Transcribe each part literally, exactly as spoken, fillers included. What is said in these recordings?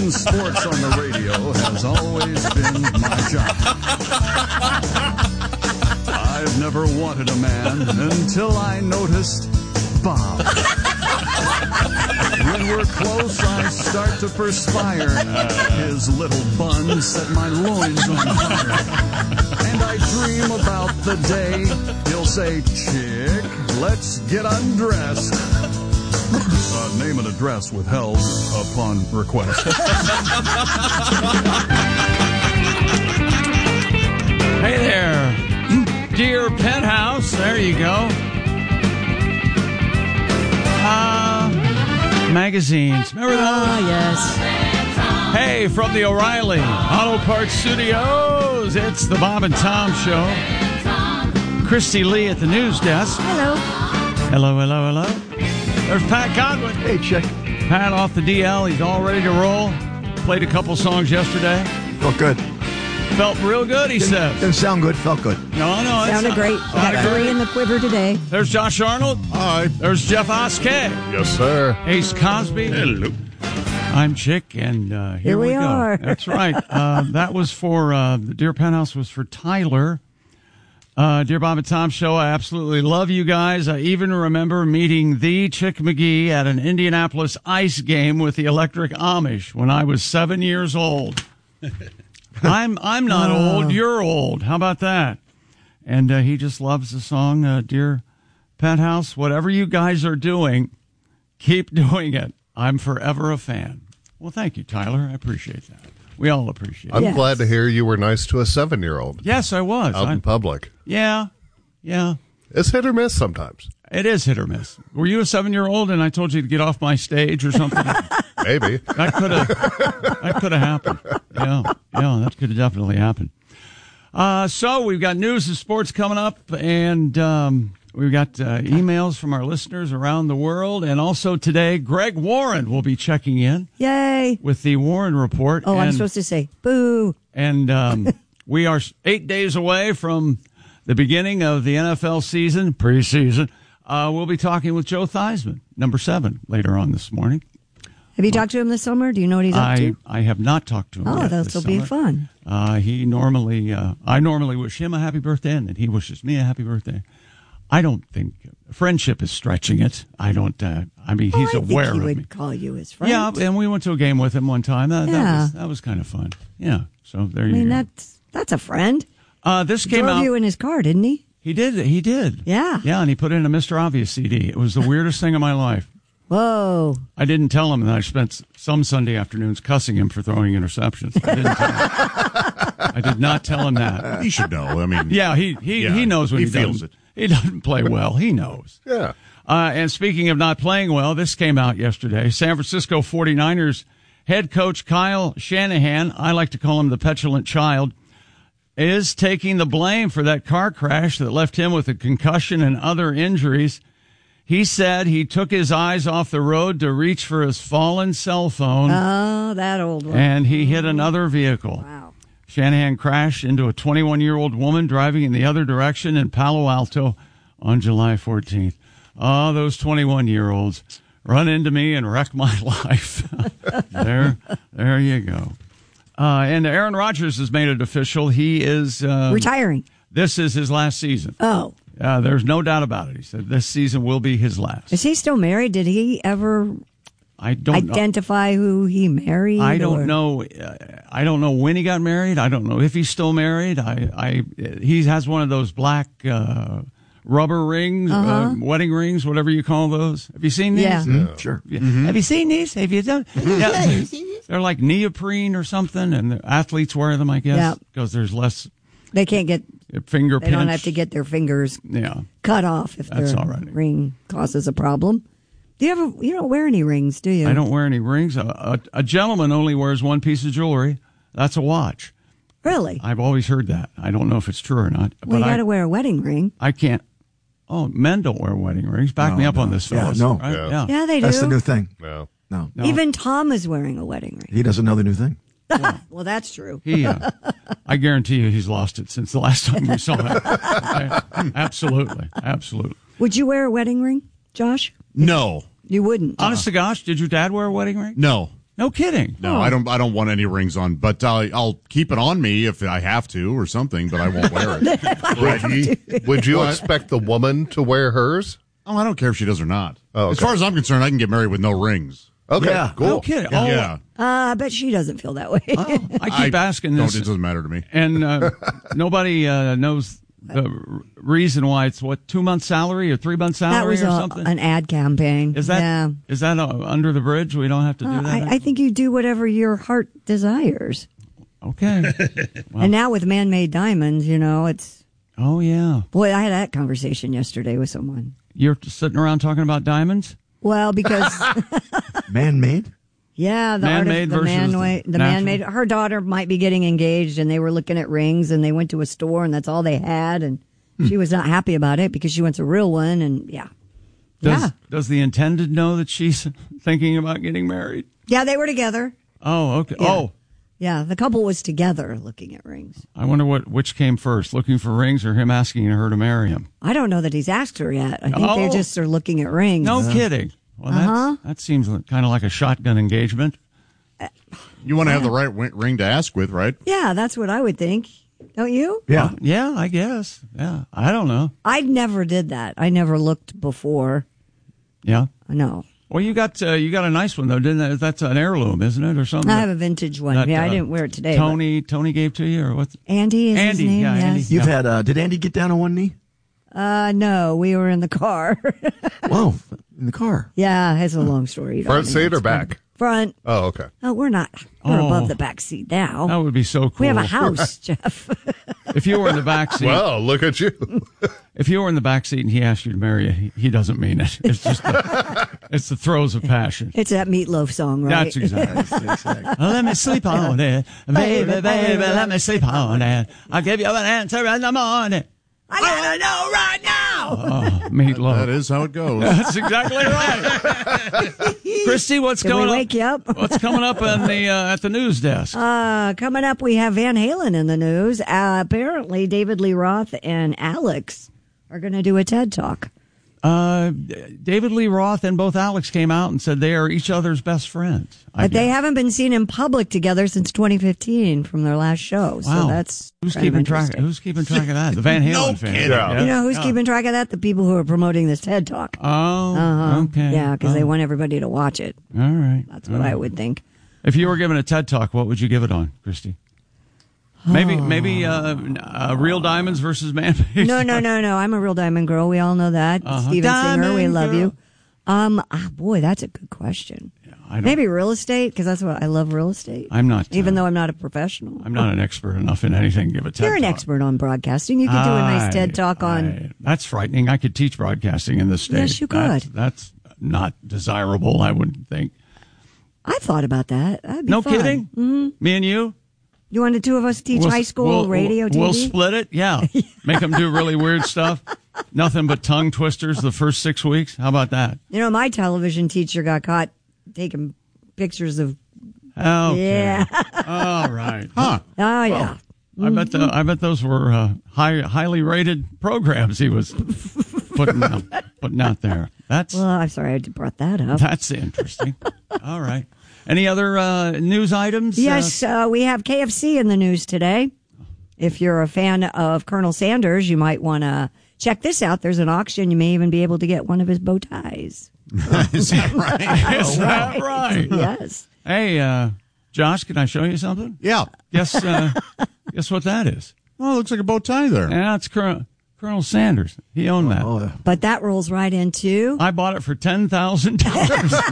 Talking sports on the radio has always been my job. I've never wanted a man until I noticed Bob. When we're close, I start to perspire. His little buns set my loins on fire. And I dream about the day he'll say, "Chick, let's get undressed." Uh, name and address withheld upon request. Hey there, dear Penthouse. There you go. Uh, magazines. Remember that? Ah, yes. Hey, from the O'Reilly Auto Parts Studios, it's the Bob and Tom Show. Christy Lee at the news desk. Hello. Hello, hello, hello. There's Pat Godwin. Hey, Chick. Pat off the D L. He's all ready to roll. Played a couple songs yesterday. Felt good. Felt real good, he didn't, says. Didn't sound good. Felt good. No, no. Sounded great. We got three in the quiver today. There's Josh Arnold. Hi. There's Jeff Oskey. Yes, sir. Ace Cosby. Hello. I'm Chick, and uh, here, Here we we go. are. That's right. Uh, that was for, uh, the Dear Penthouse was for Tyler. Uh, Dear Bob and Tom Show, I absolutely love you guys. I even remember meeting the Chick McGee at an Indianapolis ice game with the Electric Amish when I was seven years old. I'm I'm not Oh. old. You're old. How about that? And uh, he just loves the song, uh, Dear Penthouse. Whatever you guys are doing, keep doing it. I'm forever a fan. Well, thank you, Tyler. I appreciate that. We all appreciate I'm it. Yes. glad to hear you were nice to a seven-year-old Yes, I was. out I- in public. yeah, yeah. It's hit or miss sometimes. It is hit or miss. Were you a seven-year-old and I told you to get off my stage or something? Maybe. That could have that could have happened. Yeah, yeah, that could have definitely happened. Uh, so we've got news and sports coming up, and um, we've got uh, emails from our listeners around the world, and also today, Greg Warren will be checking in Yay. with the Warren Report. Oh, and, I'm supposed to say boo. And um, we are eight days away from the beginning of the N F L season, preseason. Uh, we'll be talking with Joe Theismann, number seven, later on this morning. Have you talked to him this summer? Do you know what he's up I, to? I have not talked to him Oh, yet this this will be summer. fun. Uh, he normally, uh, I normally wish him a happy birthday, and then he wishes me a happy birthday. I don't think friendship is stretching it. I don't. Uh, I mean, he's oh, I aware think he of would me. call you his friend. Yeah, and we went to a game with him one time. That, that Yeah. was that was kind of fun. Yeah. So there I you mean, go. that's that's a friend. Uh, this came Drove out. you in his car, didn't he? He did. He did. Yeah. Yeah, and he put in a Mister Obvious C D. It was the weirdest thing in my life. Whoa. I didn't tell him that I spent some Sunday afternoons cussing him for throwing interceptions. I didn't tell him. I did not tell him that. He should know. I mean, Yeah, he he, Yeah, he knows when he he, feels doesn't, it. He doesn't play well. He knows. Yeah. Uh, and speaking of not playing well, this came out yesterday. San Francisco forty-niners head coach Kyle Shanahan, I like to call him the petulant child, is taking the blame for that car crash that left him with a concussion and other injuries. He said he took his eyes off the road to reach for his fallen cell phone, Oh, that old one. and he hit another vehicle. Wow. Shanahan crashed into a twenty-one-year-old woman driving in the other direction in Palo Alto on July fourteenth. Oh, those twenty-one-year-olds run into me and wreck my life. there, there you go. Uh, and Aaron Rodgers has made it official. He is uh, Retiring. This is his last season. Oh. Uh, there's no doubt about it. He said this season will be his last. Is he still married? Did he ever I don't know. identify who he married? I don't or- know. Uh, I don't know when he got married. I don't know if he's still married. I, I, he has one of those black uh, rubber rings, uh Uh-huh. wedding rings, whatever you call those. Have you seen these? Yeah. Mm, sure. Yeah. Have you seen these? Have you done? Yeah. They're like neoprene or something, and the athletes wear them, I guess, Yeah. because there's less They can't get. finger They pinch. don't have to get their fingers Yeah. cut off if That's their all right. ring causes a problem. Do you ever? You don't wear any rings, do you? I don't wear any rings. A, a, a gentleman only wears one piece of jewelry. That's a watch. Really? I've always heard that. I don't know if it's true or not. well, you but got I, to wear a wedding ring. I can't. Oh, men don't wear wedding rings. Back No, me up no. on this, Yeah, fellas. no. Right? Yeah. Yeah. Yeah, they do. That's the new thing. No. No. No. Even Tom is wearing a wedding ring. He doesn't know the new thing. Well, that's true. He, uh, I guarantee you, he's lost it since the last time we saw him. Okay? Absolutely, absolutely. Would you wear a wedding ring, Josh? no, You wouldn't. Honest to gosh, did your dad wear a wedding ring? no. No kidding. No, I don't. I don't want any rings on, but uh, I'll keep it on me if I have to or something. But I won't wear it. Would you, would you expect the woman to wear hers? Oh, I don't care if she does or not. Oh, okay. As far as I'm concerned, I can get married with no rings. Okay, Yeah. cool. No kidding. Yeah, Oh, yeah. Uh, but she doesn't feel that way. I keep asking don't, this, It doesn't matter to me. and uh, nobody uh, knows the r- reason why it's what two months salary or three months salary that was or a, something. an ad campaign. Is that Yeah. is that uh, under the bridge? We don't have to do Uh, that. I, I think you do whatever your heart desires. okay. And now with man-made diamonds, you know, it's Oh yeah. boy. I had that conversation yesterday with someone. You're sitting around talking about diamonds. Well, because Man-made? yeah, the Man-made artist, the versus man, the natural? man-made. Her daughter might be getting engaged, and they were looking at rings, and they went to a store, and that's all they had, and Hmm. she was not happy about it because she wants a real one, and yeah, Does, yeah, Does the intended know that she's thinking about getting married? yeah. They were together. Oh, okay. Yeah. Oh, Yeah, the couple was together looking at rings. I wonder what which came first, looking for rings or him asking her to marry him. I don't know that he's asked her yet. I think they Oh. just are looking at rings. No kidding. Well, that's, Uh-huh. that seems kind of like a shotgun engagement. You want to have the right wi- ring to ask with, right? Yeah, that's what I would think. Don't you? Yeah. Yeah, I guess. Yeah, I don't know. I never did that. I never looked before. Yeah. No. Well, you got uh, you got a nice one though, didn't it? That's an heirloom, isn't it, or something? I have a vintage one. that, yeah, I uh, didn't wear it today. Tony Tony gave to you, or what? but Andy is Andy, his name. yeah, Andy. yes. You've Yeah. had, uh, did Andy get down on one knee? Uh, no, we were in the car. Whoa, in the car. Yeah, it's a long story. You don't Front wanna seat know. or back? Front. Oh, okay. Oh, we're not. We're Oh. above the back seat now. That would be so cool. we have a house, Jeff. If you were in the back seat, Well, look at you. if you were in the back seat and he asked you to marry you, he, he doesn't mean it. It's just the, it's the throes of passion. It's that Meatloaf song, right? That's exactly. Let me sleep on it, baby, baby. Let me sleep on it. I'll give you an answer in the morning. I gotta know right now. Oh, meatloaf. That is how it goes. That's exactly right. Christy, what's Did going we up? wake you up? What's coming up in the uh, at the news desk? Uh, coming up, we have Van Halen in the news. Uh, apparently, David Lee Roth and Alex are going to do a TED Talk. Uh, David Lee Roth and both Alex came out and said they are each other's best friends. I But they guess. haven't been seen in public together since twenty fifteen from their last show. So Wow. that's Who's kind of keeping track? interesting. Who's keeping track of that? The Van Halen No fans. kidding. Yeah. You know who's Yeah. keeping track of that? The people who are promoting this TED Talk. Oh, Uh-huh. okay. Yeah, because Oh, they want everybody to watch it. All right. That's what All I right. would think. If you were given a TED Talk, what would you give it on, Christy? Maybe, maybe uh, uh, real diamonds versus man-made. No, no, no, no. I'm a real diamond girl. We all know that. Uh-huh. Steven Singer, we Diamond love girl. you. Um, ah, boy, that's a good question. I don't- Maybe real estate, because that's what I love. Real estate. I'm not. even uh, though I'm not a professional. I'm not an expert enough in anything. to Give a TED You're an Talk. expert on broadcasting. You could do a nice I- TED Talk on. I- that's frightening. I could teach broadcasting in this state. Yes, you That's, could. that's not desirable, I wouldn't think. I thought about that. That'd be No fun. kidding? Mm-hmm. Me and you? You want the two of us to teach We'll- high school we'll- radio, T V? We'll split it. Yeah. Make them do really weird stuff. Nothing but tongue twisters the first six weeks. How about that? You know, my television teacher got caught taking pictures of. Okay. Yeah. All right. Huh. Oh yeah. I bet the, I bet those were uh, high, highly rated programs he was putting out, putting out there. That's Well, I'm sorry I brought that up. that's interesting. All right. Any other uh, news items? Yes, uh, we have K F C in the news today. If you're a fan of Colonel Sanders, you might want to check this out. There's an auction. You may even be able to get one of his bow ties. Is that right? Is that right? Yes. Hey, uh, Josh, can I show you something? Yeah. Guess, uh, guess what that is? Oh, it looks like a bow tie there. Yeah, it's Colonel, Colonel Sanders. He owned that. Oh, But that rolls right into. I bought it for ten thousand dollars.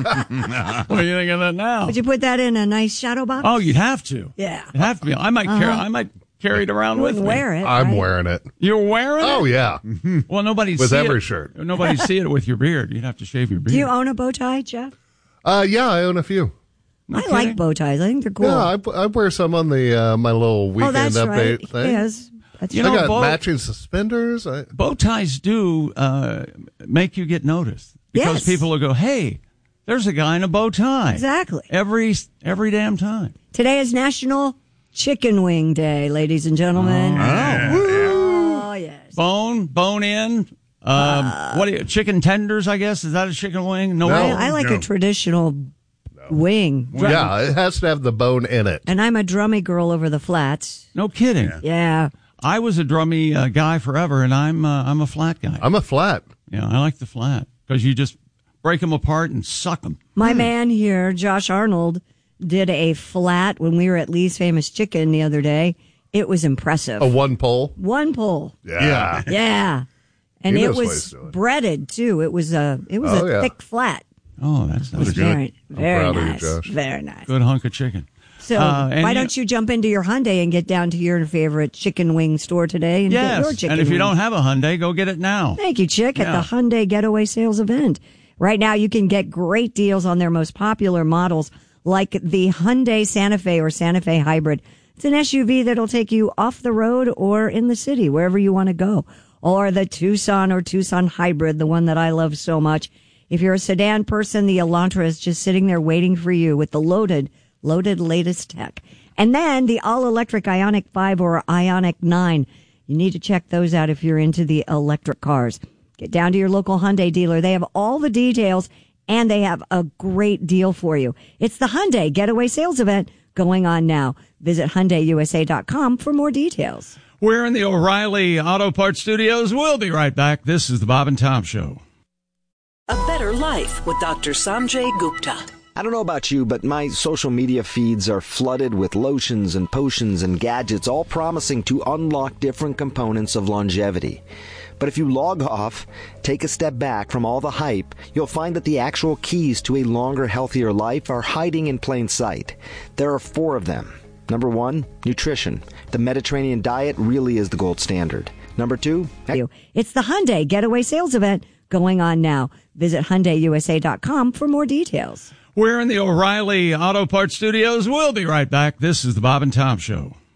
What do you think of that now? Would you put that in a nice shadow box? Oh, you'd have to. Yeah. It'd have to be. I might carry. I might carry it around You with wouldn't me. wear it. I'm right? wearing it. You're wearing Oh, it? yeah. Well, nobody'd With see every it. shirt. Nobody'd see it with your beard. You'd have to shave your beard. Do you own a bow tie, Jeff? Uh, yeah, I own a few. No I kidding? like bow ties. I think they're cool. Yeah, I, I wear some on the uh, my little oh, weekend that's update right. thing. Yes. That's You I know, got bow- matching suspenders. I, Bow ties do uh, make you get noticed because Yes. people will go, "Hey, there's a guy in a bow tie." Exactly. Every every damn time. Today is National Chicken Wing Day, ladies and gentlemen. Oh, yes. Bone, bone in. Uh, what do you, chicken tenders? I guess is that a chicken wing? No, No. I, I like no. a traditional wing. Drum- Yeah, it has to have the bone in it. And I'm a drummy girl over the flats. No kidding. Yeah. I was a drummy uh, guy forever, and I'm uh, I'm a flat guy. I'm a flat. Yeah, I like the flat because you just break them apart and suck them. My man here, Josh Arnold, did a flat when we were at Lee's Famous Chicken the other day. It was impressive. A one pole. One pull. Yeah. Yeah. And He it knows what was he's doing. breaded too. It was a it was Oh, a yeah. thick flat. Oh, that's It was nice. very very proud of you, nice. Josh. Very nice. Good hunk of chicken. So Uh, and why you- don't you jump into your Hyundai and get down to your favorite chicken wing store today and get your Yes, chicken and if you wings? don't have a Hyundai, go get it now. Thank you, Chick, Yeah. at the Hyundai Getaway Sales Event. Right now, you can get great deals on their most popular models, like the Hyundai Santa Fe or Santa Fe Hybrid. It's an S U V that'll take you off the road or in the city, wherever you want to go. Or the Tucson or Tucson Hybrid, the one that I love so much. If you're a sedan person, the Elantra is just sitting there waiting for you with the loaded, loaded latest tech. And then the all-electric Ioniq five or Ioniq nine. You need to check those out if you're into the electric cars. Get down to your local Hyundai dealer. They have all the details, and they have a great deal for you. It's the Hyundai Getaway Sales Event going on now. Visit Hyundai U S A dot com for more details. We're in the O'Reilly Auto Parts Studios. We'll be right back. This is the Bob and Tom Show. A better life with Doctor Sanjay Gupta. I don't know about you, but my social media feeds are flooded with lotions and potions and gadgets, all promising to unlock different components of longevity. But if you log off, take a step back from all the hype, you'll find that the actual keys to a longer, healthier life are hiding in plain sight. There are four of them. Number one, nutrition. The Mediterranean diet really is the gold standard. Number two, It's the Hyundai Getaway Sales Event going on now. Visit Hyundai U S A dot com for more details. We're in the O'Reilly Auto Parts Studios. We'll be right back. This is the Bob and Tom Show.